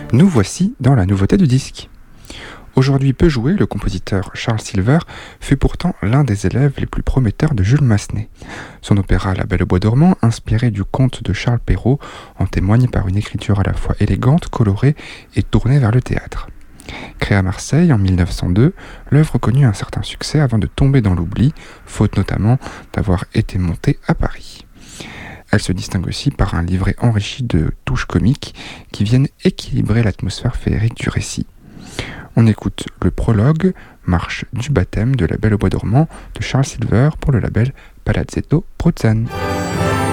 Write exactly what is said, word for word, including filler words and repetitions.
Nous voici dans la nouveauté du disque. Aujourd'hui peu joué, le compositeur Charles Silver fut pourtant l'un des élèves les plus prometteurs de Jules Massenet. Son opéra La Belle au bois dormant, inspiré du conte de Charles Perrault, en témoigne par une écriture à la fois élégante, colorée et tournée vers le théâtre. Créée à Marseille en mille neuf cent deux, l'œuvre connut un certain succès avant de tomber dans l'oubli, faute notamment d'avoir été montée à Paris. Elle se distingue aussi par un livret enrichi de touches comiques qui viennent équilibrer l'atmosphère féerique du récit. On écoute le prologue, marche du baptême de La Belle au bois dormant de Charles Silver pour le label Palazzetto Bruzane.